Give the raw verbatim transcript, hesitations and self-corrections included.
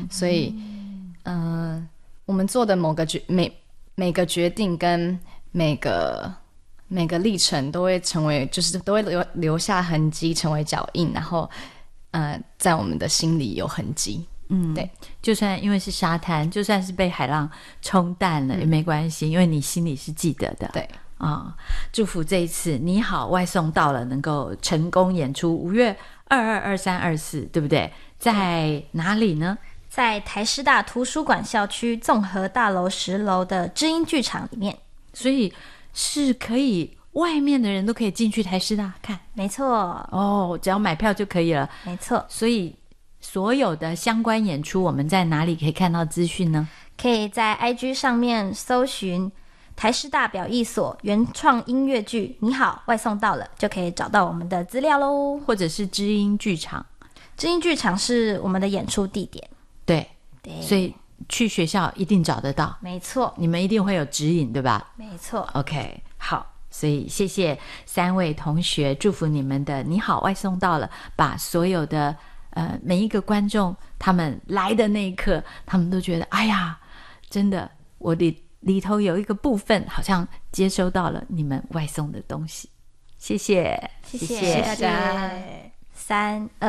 嗯，所以嗯、呃，我们做的某个决每每个决定跟每个每个历程都会成为，就是都会留留下痕迹，成为脚印，然后呃，在我们的心里有痕迹。 嗯， 对， 就算因为是沙滩，就算是被海浪冲淡了、嗯、也没关系，因为你心里是记得的。 对啊、哦，祝福这一次你好外送到了能够成功演出，五月二二、二三、二四，对不对？在哪里呢？ 在台师大图书馆校区综合大楼十楼的知音剧场里面， 所以是可以外面的人都可以进去台师大看。 没错哦，只要买票就可以了。 没错， 所以所有的相关演出我们在哪里可以看到资讯呢？ 可以在 I G 上面搜寻台师大表艺所原创音乐剧你好外送到了，就可以找到我们的资料咯。 或者是知音剧场， 知音剧场是我们的演出地点。 对对， 所以去学校一定找得到。 没错， 你们一定会有指引，对吧？ 没错。 OK， 好，所以谢谢三位同学，祝福你们的你好外送到了，把所有的呃每一个观众他们来的那一刻，他们都觉得哎呀，真的我里里头有一个部分好像接收到了你们外送的东西。谢谢谢谢谢谢大家。 三二